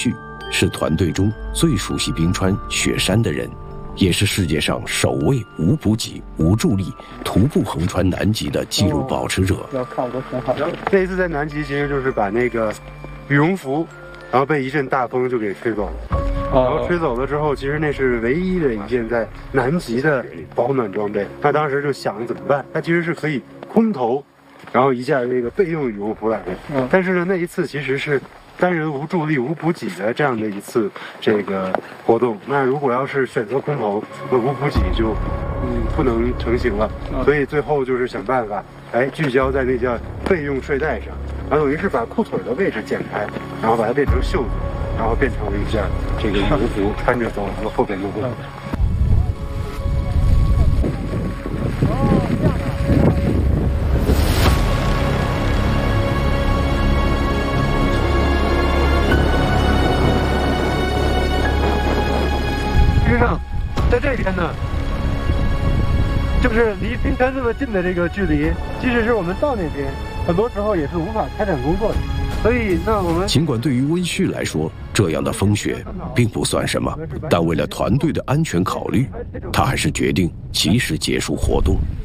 旭是团队中最熟悉冰川雪山的人，也是世界上首位无补给、无助力徒步横穿南极的纪录保持者。 要看我挺好。这一次在南极，其实就是把那个羽绒服，然后被一阵大风就给吹走了。然后吹走了之后，其实那是唯一的一件在南极的保暖装备。他当时就想怎么办？他其实是可以空投，然后一件这个备用羽绒服来的。但是呢，那一次其实是单人无助力、无补给的这样的一次这个活动。那如果要是选择空投，那无补给就不能成型了。所以最后就是想办法，聚焦在那件备用睡袋上，然后等于是把裤腿的位置剪开，然后把它变成袖子。然后变成了一件这个羽绒服，穿着走到后边路过。实际上，在这边呢，就是离冰川这么近的这个距离，即使是我们到那边，很多时候也是无法开展工作的。所以，那我们尽管对于温旭来说，这样的风雪并不算什么，但为了团队的安全考虑，他还是决定及时结束活动。